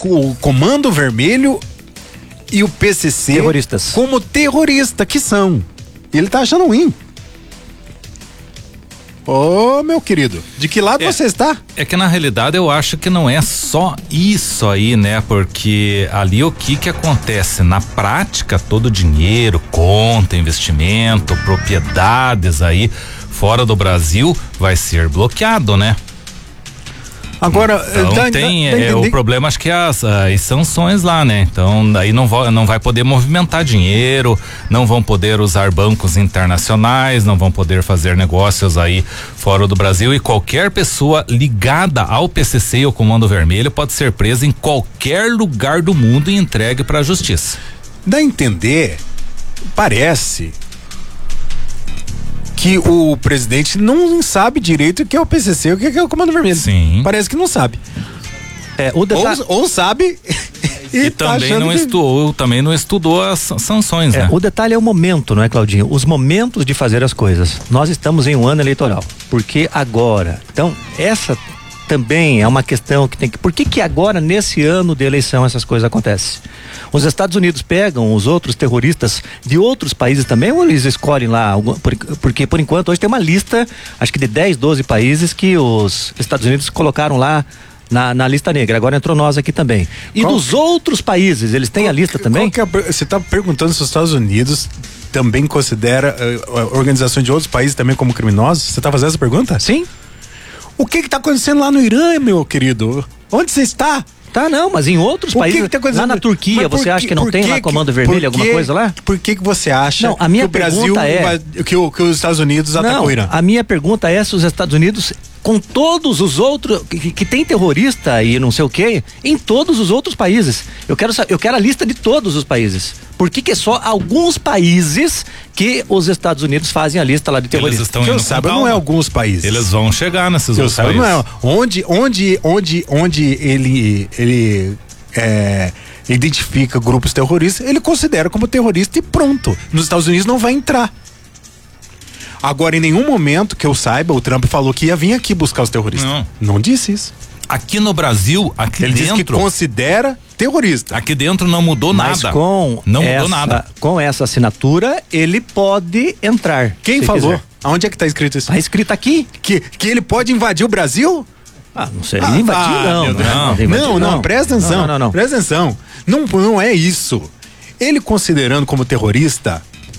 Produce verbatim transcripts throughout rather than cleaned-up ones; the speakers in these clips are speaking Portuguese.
o Comando Vermelho e o P C C terroristas. Como terrorista que são. E ele tá achando ruim. Ô, meu querido, de que lado é, você está? É que na realidade eu acho que não é só isso aí, né? Porque ali o que que acontece? Na prática, todo o dinheiro, conta, investimento, propriedades aí fora do Brasil vai ser bloqueado, né? Agora, então, tá, tem, tá, tá, é, o problema acho que é as, as sanções lá, né? Então aí não vai, não vai poder movimentar dinheiro, não vão poder usar bancos internacionais, não vão poder fazer negócios aí fora do Brasil, e qualquer pessoa ligada ao P C C e ao Comando Vermelho pode ser presa em qualquer lugar do mundo e entregue para a justiça. Dá a entender, parece que o presidente não sabe direito o que é o P C C e o que é o Comando Vermelho. Sim. Parece que não sabe. É, o detalhe... ou, ou sabe e, e tá também não que... estudou, também não estudou as sanções, é, né? O detalhe é o momento, não é, Claudinho? Os momentos de fazer as coisas. Nós estamos em um ano eleitoral. Porque agora? Então, essa também é uma questão que tem que... Por que que agora, nesse ano de eleição, essas coisas acontecem? Os Estados Unidos pegam os outros terroristas de outros países também, ou eles escolhem lá? Porque, por enquanto, hoje tem uma lista, acho que de dez, doze países que os Estados Unidos colocaram lá na, na lista negra. Agora entrou nós aqui também. E qual, dos outros países, eles têm qual, a lista também? Que é, você está perguntando se os Estados Unidos também considera uh, organizações de outros países também como criminosos? Você está fazendo essa pergunta? Sim. O que que tá acontecendo lá no Irã, meu querido? Onde você está? Tá, não, mas em outros o países, que que tá acontecendo? lá na Turquia, você acha que não tem lá Comando Vermelho, alguma coisa lá? Por que que você acha não, a minha que o Brasil, é... que, o, que os Estados Unidos atacam o Irã? A minha pergunta é se os Estados Unidos, com todos os outros, que, que tem terrorista e não sei o quê, em todos os outros países. Eu quero, eu quero a lista de todos os países. Por que que é só alguns países que os Estados Unidos fazem a lista lá de terroristas? Eles estão que eu indo saiba, com não é calma. alguns países. Eles vão chegar nesses outros países. Não é. Onde, onde, onde, onde ele, ele é, identifica grupos terroristas, ele considera como terrorista e pronto. Nos Estados Unidos não vai entrar. Agora, em nenhum momento que eu saiba, o Trump falou que ia vir aqui buscar os terroristas. Não. Não disse isso. Aqui no Brasil, aqui ele dentro... Ele disse que considera terrorista. Aqui dentro não mudou Mas nada. com não essa, mudou nada. Com essa assinatura, ele pode entrar. Quem falou? Quiser. Aonde é que tá escrito isso? Tá escrito aqui. Que, que ele pode invadir o Brasil? Ah, não sei. Ah, invadir ah, não, não, não, não, invadir, não, não, presta atenção. Não, não, não. Presta atenção. Não, não é isso. Ele considerando como terrorista.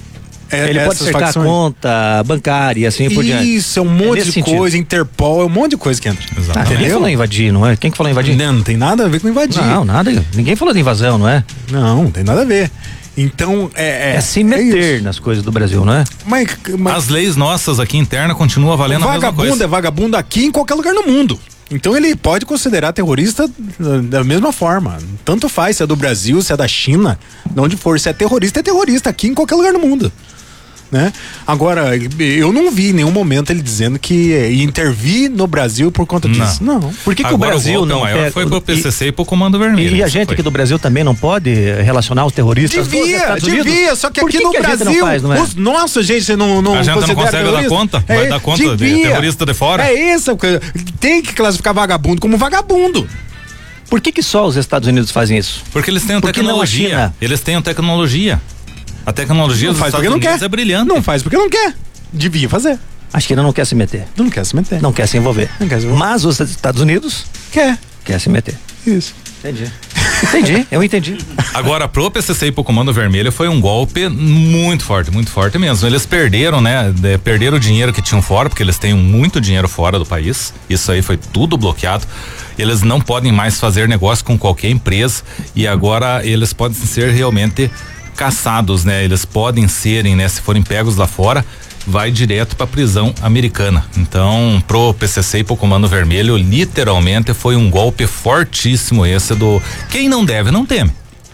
É, ele pode cercar a conta bancária e assim por diante. Isso, é um monte é de sentido. coisa, Interpol, é um monte de coisa que entra. Ah, quem falou em invadir, não é? Quem que falou em invadir? Não, não tem nada a ver com invadir. Não, nada. Ninguém falou de invasão, não é? Não, não tem nada a ver. Então, é... É, é se meter é nas coisas do Brasil, não é? Mas, mas as leis nossas aqui internas continuam valendo a mesma coisa. Vagabundo é vagabundo aqui em qualquer lugar no mundo. Então ele pode considerar terrorista da mesma forma. Tanto faz se é do Brasil, se é da China, de onde for. Se é terrorista, é terrorista aqui em qualquer lugar no mundo. Né? Agora, eu não vi em nenhum momento ele dizendo que ia intervir no Brasil por conta disso. Não. não. Por que, que o Brasil o não maior pega... foi pro P C C e, e pro Comando Vermelho. E a gente foi. aqui do Brasil também não pode relacionar os terroristas devia, dos Estados Unidos? Devia, só que por aqui que no que Brasil, a gente não faz, não é? os nossos, gente, não, não a gente não consegue terrorista. dar conta? Vai é, dar conta devia. de terrorista de fora? É isso, tem que classificar vagabundo como vagabundo. Por que que só os Estados Unidos fazem isso? Porque eles têm Porque tecnologia. não a China? Eles têm tecnologia. A tecnologia não dos faz Estados porque Unidos não quer. é brilhante. Não faz porque não quer. Devia fazer. Acho que ele não quer se meter. Não quer se meter. Não quer se envolver. Não quer se envolver. Mas os Estados Unidos quer. Quer se meter. Isso. Entendi. Entendi, eu entendi. Agora, pro P C C e pro Comando Vermelho foi um golpe muito forte, muito forte mesmo. Eles perderam, né? De, perderam o dinheiro que tinham fora, porque eles têm muito dinheiro fora do país. Isso aí foi tudo bloqueado. Eles não podem mais fazer negócio com qualquer empresa e agora eles podem ser realmente caçados, né? Eles podem serem, né? Se forem pegos lá fora, vai direto pra prisão americana. Então, pro P C C e pro Comando Vermelho, literalmente foi um golpe fortíssimo esse do quem não deve, não teme.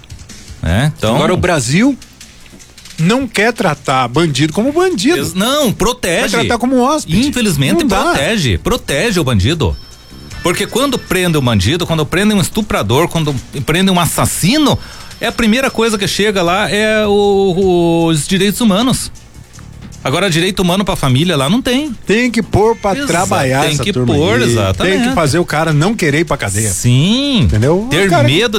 Né? Então, agora o Brasil não quer tratar bandido como bandido. Eles, não, protege. Vai tratar como hóspede. Infelizmente, protege. Protege o bandido. Porque quando prende o bandido, quando prende um estuprador, quando prende um assassino, é a primeira coisa que chega lá é o, os direitos humanos. Agora, direito humano pra família lá não tem. Tem que pôr pra Exato, trabalhar tem essa que turma pôr, aí. exatamente. Tem que fazer o cara não querer ir pra cadeia. Sim. Entendeu? Ter cara... medo